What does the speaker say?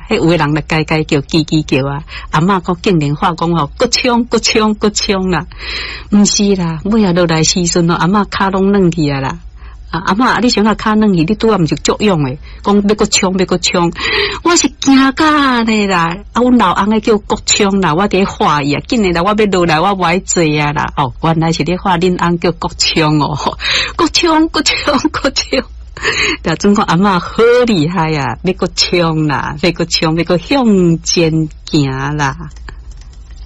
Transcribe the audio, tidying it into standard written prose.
迄有的人来改叫叽叽叫啊，阿嬷个竟然话讲吼，搁冲啦，毋是啦，尾下落来时阵哦，阿嬷骹拢软去啊啦。阿嬷，你想下骹软去，你拄啊毋是作用诶？讲要搁冲，我是惊甲呢啦！阮老翁诶叫搁冲啦，我伫画伊啊，紧诶啦，我要落来，我无爱做啊啦！哦，原来是咧画恁翁叫搁冲哦，搁冲，但总讲阿嬷好厉害啊，要搁冲啦，要搁向前行啦。